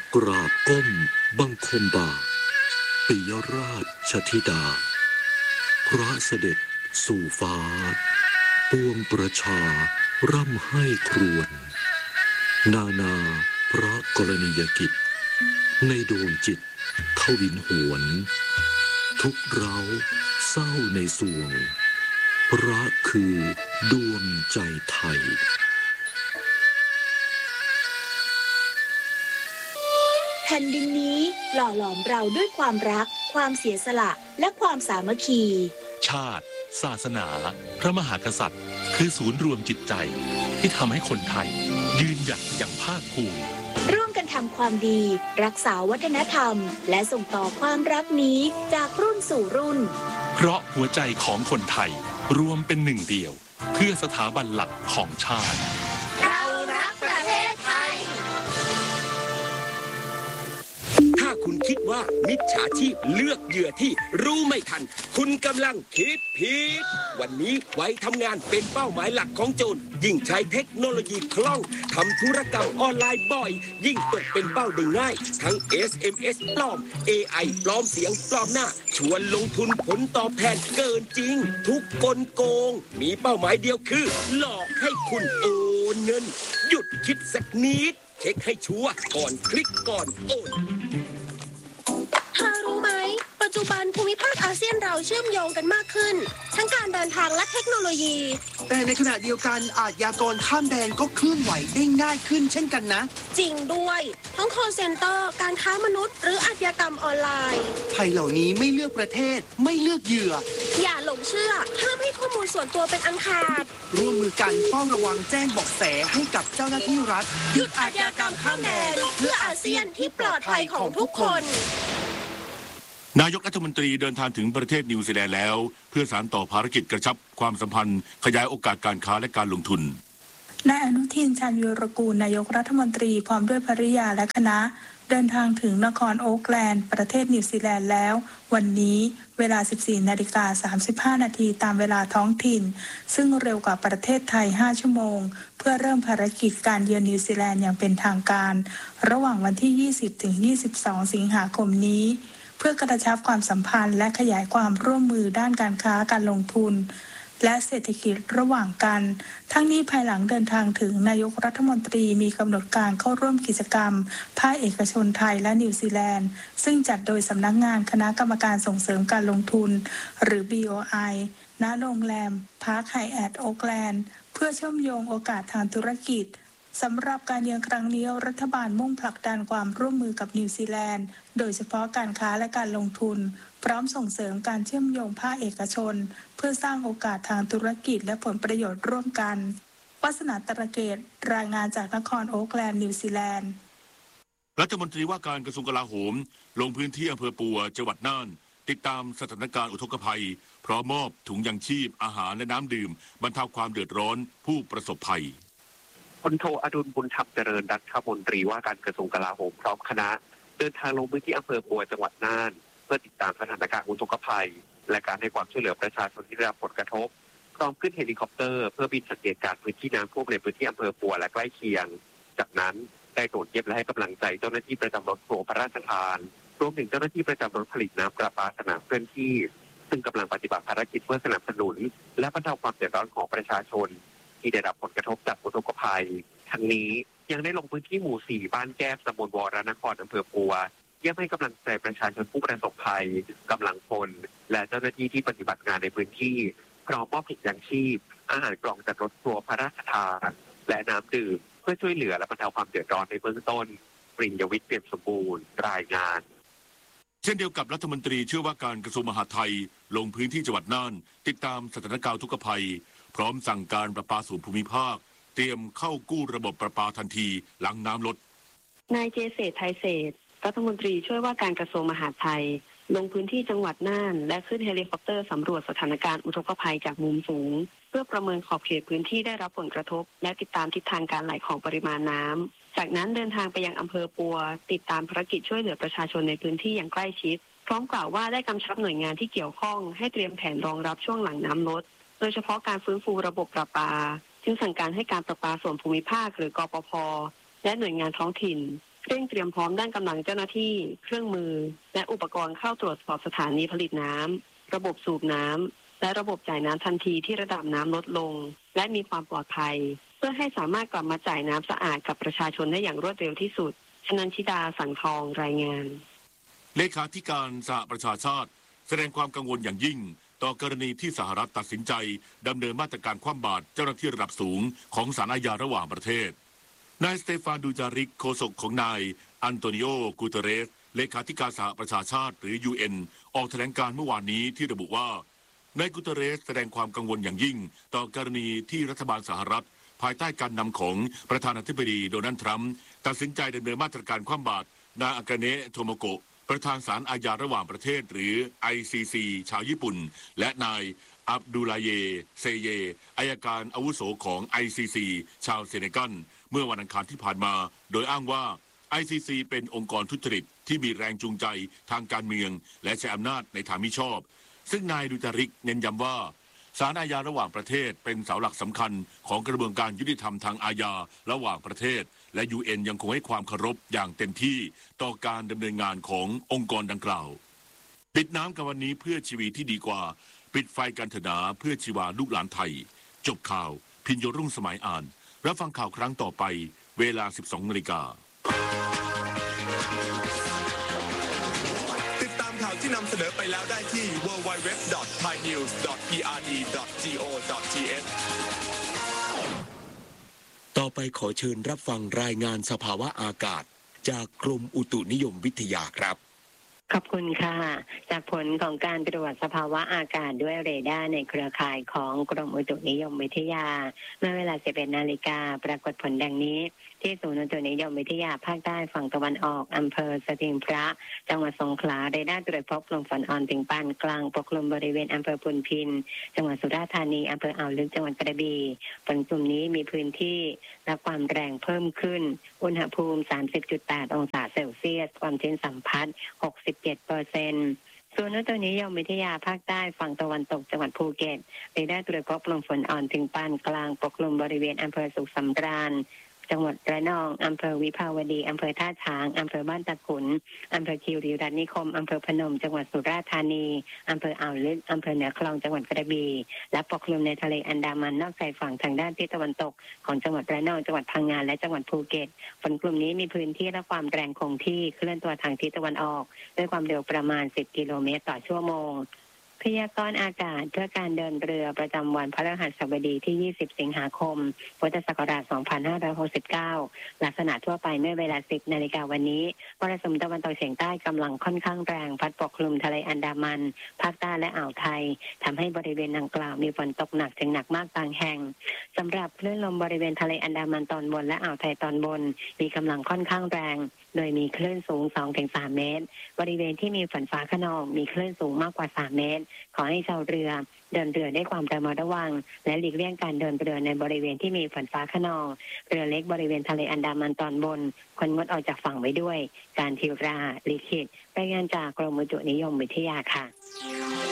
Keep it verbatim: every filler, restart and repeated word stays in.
กราบก้มบังคมบาทปิยราชธิดาพระเสด็จสู่ฟ้าปวงประชาร่ำให้ครวญนานาพระกรณียกิจในดวงจิตทวินหวนทุกเร้าเศร้าในสวงพระคือดวงใจไทยแผ่นดินนี้หล่อหลอมเราด้วยความรักความเสียสละและความสามัคคีชาติศาสนาพระมหากษัตริย์คือศูนย์รวมจิตใจที่ทำให้คนไทยยืนหยัดอย่างภาคภูมิร่วมกันทำความดีรักษาวัฒนธรรมและส่งต่อความรักนี้จากรุ่นสู่รุ่นเพราะหัวใจของคนไทยรวมเป็นหนึ่งเดียวเพื่อสถาบันหลักของชาติเรารักประเทศไทยถ้าคุณคิดว่ามิจฉาชีพเลือกเหยื่อที่รู้ไม่ทันคุณกำลังคิดผิดวันนี้ไว้ทำงานเป็นเป้าหมายหลักของโจรยิ่งใช้เทคโนโลยีคล่องทำธุรกรรมออนไลน์บ่อยยิ่งตกเป็นเป้าได้ง่ายทั้ง เอส เอ็ม เอส ปลอม เอ ไอ ปลอมเสียงปลอมหน้าชวนลงทุนผลตอบแทนเกินจริงทุกกลโกงมีเป้าหมายเดียวคือหลอกให้คุณโอนเงินหยุดคิดสักนิดเช็คให้ชัวร์ก่อนคลิกก่อนโอนเธอรู้ไหมปัจจุบันภูมิภาคอาเซียนเราเชื่อมโยงกันมากขึ้นทั้งการเดินทางและเทคโนโลยีแต่ในขณะเดียวกันอาชญากรข้ามแดนก็เคลื่อนไหวได้ง่ายขึ้นเช่นกันนะจริงด้วยทั้ง call center การค้ามนุษย์หรืออาชญากรรมออนไลน์ภัยเหล่านี้ไม่เลือกประเทศไม่เลือกเหยื่ออย่าหลงเชื่อห้ามให้ข้อมูลส่วนตัวเป็นอันขาดร่วมมือกันเฝ้าระวังแจ้งเบาะแสให้กับเจ้าหน้าที่รัฐหยุดอาชญากรรมข้ามแดนเพื่ออาเซียนที่ปลอดภัยของทุกคนนายกรัฐมนตรีเดินทางถึงประเทศนิวซีแลนด์แล้วเพื่อสานต่อภารกิจกระชับความสัมพันธ์ขยายโอกาสการค้าและการลงทุนนายอนุทินชาญวีรกูลนายกรัฐมนตรีพร้อมด้วยภริยาและคณะเดินทางถึงนครโอ๊คแลนด์ประเทศนิวซีแลนด์แล้ววันนี้เวลา สิบสี่นาฬิกาสามสิบห้านาทีตามเวลาท้องถิ่นซึ่งเร็วกว่าประเทศไทยห้าชั่วโมงเพื่อเริ่มภารกิจการเยือนนิวซีแลนด์อย่างเป็นทางการระหว่างวันที่ ยี่สิบถึงยี่สิบสอง สิงหาคมนี้เพื่อกระชับความสัมพันธ์และขยายความร่วมมือด้านการค้าการลงทุนและเศรษฐกิจระหว่างกันทั้งนี้ภายหลังเดินทางถึงนายกรัฐมนตรีมีกำหนดการเข้าร่วมกิจกรรมภาคเอกชนไทยและนิวซีแลนด์ซึ่งจัดโดยสำนักงานคณะกรรมการส่งเสริมการลงทุนหรือ บี โอ ไอ ณ โรงแรมพาร์คไฮแอทโอ๊คแลนด์เพื่อเชื่อมโยงโอกาสทางธุรกิจสำหรับการเยือนครั้งนี้รัฐบาลมุ่งผลักดันความร่วมมือกับนิวซีแลนด์โดยเฉพาะการค้าและการลงทุนพร้อมส่งเสริมการเชื่อมโยงภาคเอกชนเพื่อสร้างโอกาสทางธุรกิจและผลประโยชน์ร่วมกันวัฒนาตระเกตรายงานจากนครโอ๊คแลนด์นิวซีแลนด์รัฐมนตรีว่าการกระทรวงกลาโหมลงพื้นที่อำเภอปัวจังหวัดน่านติดตามสถานการณ์อุทกภัยพร้อมมอบถุงยังชีพอาหารและน้ำดื่มบรรเทาความเดือดร้อนผู้ประสบภัยพลโทอดุลบุญธรรมเจริญรัฐมนตรีว่าการกระทรวงกลาโหมพร้อมคณะเดินทางลงพื้นที่อำเภอปัวจังหวัดน่านเพื่อติดตามสถานการณ์อุทกภัยและการให้ความช่วยเหลือประชาชนที่ได้รับผลกระทบพร้อมขึ้นเฮลิคอปเตอร์เพื่อบินสังเกตการพื้นที่น้ำท่วมในพื้นที่อำเภอปัวและใกล้เคียงจากนั้นได้ตรวจเยี่ยมและให้กำลังใจเจ้าหน้าที่ประจำรถโปรพระราชทานรวมถึงเจ้าหน้าที่ประจำรถผลิตน้ำประปาสนามเคลื่อนที่ซึ่งกำลังปฏิบัติภารกิจเพื่อสนับสนุนและบรรเทาความเดือดร้อนของประชาชนที่ได้รับผลกระทบจากอุทกภัยทั้งนี้ยังได้ลงพื้นที่หมู่สี่บ้านแก้วตำบลวรนครอำเภอปัวเยี่ยมให้กำลังใจประชาชนผู้ประสบภัยกำลังพลและเจ้าหน้าที่ที่ปฏิบัติงานในพื้นที่พร้อมมอบถุงยางชีพอาหารกล่องจากรถทัวร์พระราชทานและน้ำดื่มเพื่อช่วยเหลือและบรรเทาความเดือดร้อนในเบื้องต้นปริญญวิทย์เปี่ยมสมบูรณ์รายงานเช่นเดียวกับรัฐมนตรีเชื่อว่าการกระทรวงมหาดไทยลงพื้นที่จังหวัดน่านติดตามสถานการณ์อุทกภัยพร้อมสั่งการประปาส่วนภูมิภาคเตรียมเข้ากู้ระบบประปาทันทีหลังน้ำลดนายเจเษฐไทยเศรษฐ์รัฐมนตรีช่วยว่าการกระทรวงมหาดไทยลงพื้นที่จังหวัดน่านและขึ้นเฮลิคอปเตอร์สำรวจสถานการณ์อุทกภัยจากมุมสูงเพื่อประเมินขอบเขตพื้นที่ได้รับผลกระทบและติดตามทิศทางการไหลของปริมาณน้ำจากนั้นเดินทางไปยังอำเภอปัวติดตามภารกิจช่วยเหลือประชาชนในพื้นที่อย่างใกล้ชิดพร้อมกล่าวว่าได้กำชับหน่วยงานที่เกี่ยวข้องให้เตรียมแผนรองรับช่วงหลังน้ำลดโดยเฉพาะการฟื้นฟูระบบประปาจึงสั่งการให้การประปาส่วนภูมิภาคหรือกปภ.และหน่วยงานท้องถิ่นเร่งเตรียมพร้อมด้านกำลังเจ้าหน้าที่เครื่องมือและอุปกรณ์เข้าตรวจสอบสถานีผลิตน้ำระบบสูบน้ำและระบบจ่ายน้ำทันทีที่ระดับน้ำลดลงและมีความปลอดภัยเพื่อให้สามารถกลับมาจ่ายน้ำสะอาดกับประชาชนได้อย่างรวดเร็วที่สุดชนันชิดาสังทองรายงานเลขาธิการสหประชาชาติแสดงความกังวลอย่างยิ่งต่อกรณีที่สหรัฐตัดสินใจดำเนินมาตรการคว่ำบาตรเจ้าหน้าที่ระดับสูงของศาลอาญาระหว่างประเทศนายสเตฟานดูจาริกโฆษกของนายอันโตนิโอกูเตเรสเลขาธิการสหประชาชาติหรือ ยู เอ็น ออกแถลงการเมื่อวานนี้ที่ระบุว่านายกูเตเรสแสดงความกังวลอย่างยิ่งต่อกรณีที่รัฐบาลสหรัฐภายใต้การนำของประธานาธิบดีโดนัลด์ทรัมป์ตัดสินใจดำเนินมาตรการคว่ำบาตรนายอากาเนะโทโมโกะประธานศาลอาญาระหว่างประเทศหรือ ไอ ซี ซี ชาวญี่ปุ่นและนายอับดุลาเยเซเยอัยการอาวุโสของ ไอ ซี ซี ชาวเซเนกัลเมื่อวันอังคารที่ผ่านมาโดยอ้างว่า ไอ ซี ซี เป็นองค์กรทุจริตที่มีแรงจูงใจทางการเมืองและใช้อำนาจในทางมิชอบซึ่งนายดูจาริกเน้นย้ำว่าศาลอาญาระหว่างประเทศเป็นเสาหลักสำคัญของกระบวนการยุติธรรมทางอาญาระหว่างประเทศและ ยู เอ็น ยังคงให้ความเคารพอย่างเต็มที่ต่อการดำเนินงานขององค์กรดังกล่าวปิดน้ำกันวันนี้เพื่อชีวิตที่ดีกว่าปิดไฟกันเถนาเพื่อชีวาลูกหลานไทยจบข่าวพิญโยรุ่งสมัยอ่านรับฟังข่าวครั้งต่อไปเวลา สิบสองนาฬิกาติดตามข่าวที่นำเสนอไปแล้วได้ที่ ดับเบิลยู ดับเบิลยู ดับเบิลยู ดอท ไทยนิวส์ ดอท พี อาร์ ดี ดอท จี โอ ดอท ที เอชต่อไปขอเชิญรับฟังรายงานสภาวะอากาศจากกรมอุตุนิยมวิทยาครับขอบคุณค่ะจากผลของการตรวจสภาวะอากาศด้วยเรดาร์ในเครือข่ายของกรมอุตุนิยมวิทยาเมื่อเวลา สิบเอ็ดนาฬิกาปรากฏผลดังนี้ที่ศูนย์อุตุนิยมวิทยาภาคใต้ฝั่งตะวันออกอำเภอสถิงพระจังหวัดสงขลาเรดาร์ตรวจพบกลุ่มฝนอ่อนถึงปานกลางปกคลุมบริเวณอำเภอพุนพินจังหวัดสุราษฎร์ธานีอำเภออ่าวลึกจังหวัดกระบี่ฝนกลุ่มนี้มีพื้นที่และความแรงเพิ่มขึ้นอุณหภูมิ สามสิบจุดแปด องศาเซลเซียสความชื้นสัมพัทธ์ หกสิบเจ็ดเปอร์เซ็นต์ส่วนอุตุนิยมวิทยาภาคใต้ฝั่งตะวันตกจังหวัดภูเก็ตเรดาร์ตรวจพบกลุ่มฝนอ่อนถึงปานกลางปกคลุมบริเวณอำเภอสุขสำราญจังหวัดระนองอำเภอวิภาวดีอำเภอท่าช้างอำเภอบ้านตะขุนอำเภอคีรีรัตน์นิคมอำเภอพนมจังหวัดสุราษฎร์ธานีอำเภออ่าวลึกอำเภอเหนือคลองจังหวัดกระบี่และปกคลุมในทะเลอันดามันนอกชายฝั่งทางด้านทิศตะวันตกของจังหวัดระนองจังหวัดพังงาและจังหวัดภูเก็ตฝนกลุ่มนี้มีพื้นที่และความแรงคงที่เคลื่อนตัวทางทิศตะวันออกด้วยความเร็วประมาณสิบกิโลเมตรต่อชั่วโมงพยากรณ์อากาศเพื่อการเดินเรือประจำวันพฤหัสบดีที่ยี่สิบสิงหาคมพุทธศักราชสองพันห้าร้อยหกสิบเก้าลักษณะทั่วไปเมื่อเวลา สิบนาฬิกาวันนี้มรสุมตะวันตกเฉียงใต้กำลังค่อนข้างแรงพัดปกคลุมทะเลอันดามันภาคใต้และอ่าวไทยทำให้บริเวณดังกล่าวมีฝนตกหนักถึงหนักมากบางแห่งสำหรับคลื่นลมบริเวณทะเลอันดามันตอนบนและอ่าวไทยตอนบนมีกำลังค่อนข้างแรงโดยมีคลื่นสูง สองถึงสาม เมตรบริเวณที่มีฝนฟ้าคะนองมีคลื่นสูงมากกว่าสามเมตรขอให้ชาวเรือเดินเรือด้วยความระมัดระวังและหลีกเลี่ยงการเดินเรือในบริเวณที่มีฝนฟ้าคะนองเรือเล็กบริเวณทะเลอันดามันตอนบนควรงดออกจากฝั่งไว้ด้วยการทิวราลิขิตรายงานจากกรมอุตุนิยมวิทยาค่ะ